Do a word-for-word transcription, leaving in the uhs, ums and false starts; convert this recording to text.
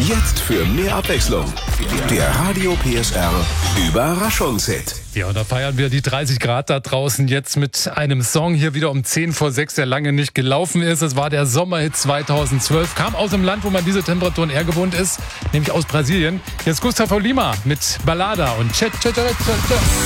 Jetzt für mehr Abwechslung. Der Radio P S R Überraschungshit. Ja, und da feiern wir die dreißig Grad da draußen jetzt mit einem Song hier wieder um zehn vor sechs, der lange nicht gelaufen ist. Es war der Sommerhit zweitausendzwölf, kam aus dem Land, wo man diese Temperaturen eher gewohnt ist, nämlich aus Brasilien. Jetzt Gustavo Lima mit Ballada und Tschä, Tschä, Tschä, Tschä.